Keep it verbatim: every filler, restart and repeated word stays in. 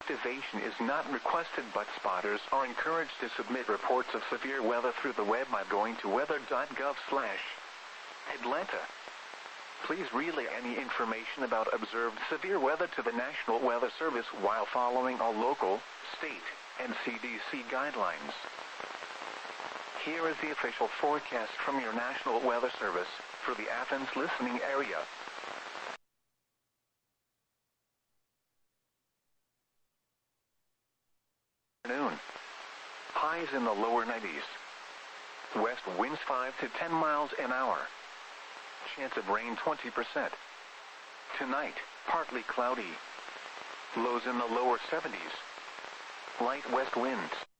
Activation is not requested, but spotters are encouraged to submit reports of severe weather through the web by going to weather dot gov slash Atlanta. Please relay any information about observed severe weather to the National Weather Service while following all local, state, and C D C guidelines. Here is the official forecast from your National Weather Service for the Athens listening area. Noon. Highs in the lower nineties. West winds five to ten miles an hour. Chance of rain twenty percent. Tonight, partly cloudy. Lows in the lower seventies. Light west winds.